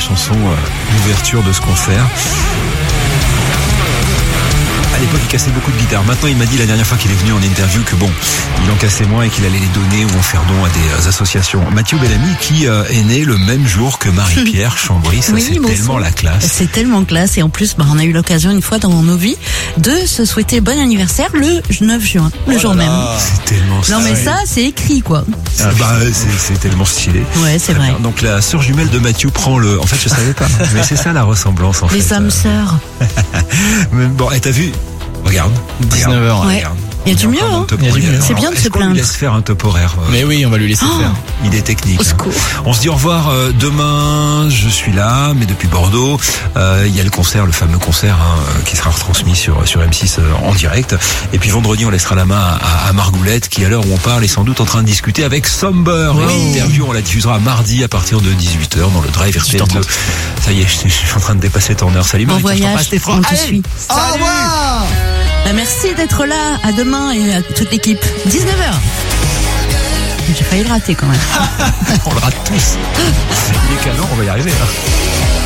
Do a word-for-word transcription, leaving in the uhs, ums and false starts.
chanson euh, d'ouverture de ce concert. À l'époque, il cassait beaucoup de guitares. Maintenant, il m'a dit la dernière fois qu'il est venu en interview que bon, il en cassait moins et qu'il allait les donner ou en faire don à des euh, associations. Mathieu Bellamy, qui euh, est né le même jour que Marie-Pierre Chambry, ça Oui, c'est bon tellement sang. la classe. C'est tellement classe. Et en plus, bah, on a eu l'occasion une fois dans nos vies de se souhaiter bon anniversaire le neuf juin, le Oh jour là même. là, c'est tellement Non mais stylé. ça, c'est écrit quoi. Ah, bah, c'est, c'est tellement stylé. Ouais, c'est Très vrai. bien. Donc la sœur jumelle de Mathieu prend le... En fait, je savais pas. Mais c'est ça la ressemblance en fait. Les âmes sœurs. Mais bon, et t'as vu? Regarde. dix-neuf heures. Ouais. Regarde. Il y a On du est mieux, encore dans hein. le top Il y a du premier. mieux. C'est Alors, bien de est-ce se qu'on lui plaindre. laisse faire un top horaire? euh, Mais oui, on va lui laisser Oh. faire. Il est technique. Au hein. secours. On se dit au revoir euh, demain. Je suis là, mais depuis Bordeaux. Euh, Il y a le concert, le fameux concert hein, euh, qui sera retransmis sur sur M six euh, en direct. Et puis vendredi, on laissera la main à, à Margoulette, qui à l'heure où on parle est sans doute en train de discuter avec Somber. Oui. L'interview, on la diffusera mardi à partir de dix-huit heures dans le Drive R T L deux. Ça y est, je, je suis en train de dépasser ton heure. Salut Bon Marie, voyage, je t'embrasse, on te Allez, suit. Salut. Bah, merci d'être là. À demain et à toute l'équipe. dix-neuf heures. J'ai failli le rater quand même. On le rate tous. Il est canon, on va y arriver. Hein.